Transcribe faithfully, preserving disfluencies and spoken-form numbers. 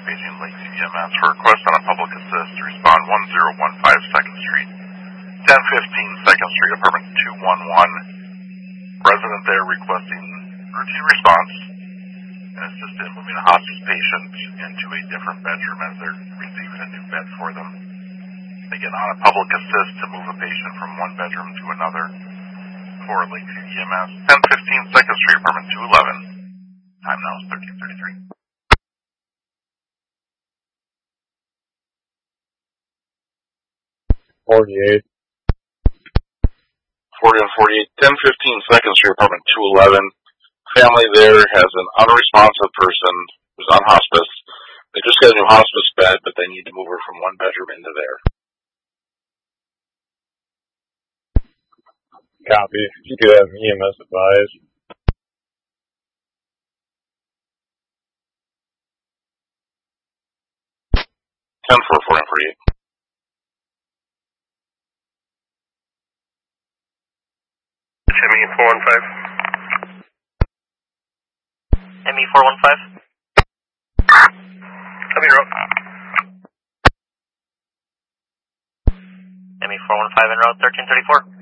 paging Lakeview E M S for request on a public assist to respond one zero one five second Street, ten fifteen second Street, apartment two one one. Resident there requesting routine response and assist in moving a hospice patient into a different bedroom as they're receiving a new bed for them. Again, on a public assist to move a patient from one bedroom to another for Lakeview E M S, ten fifteen second Street, apartment two eleven. Time now is thirteen thirty-three. forty-eight. forty and forty-eight, ten fifteen second Street, apartment two eleven. Family there has an unresponsive person who's on hospice. They just got a new hospice bed, but they need to move her from one bedroom into there. Copy. If you could have E M S advised. ten four, forty and forty-eight. M E four one five. M E four one five. Coming route. M E four one five en route thirteen thirty-four.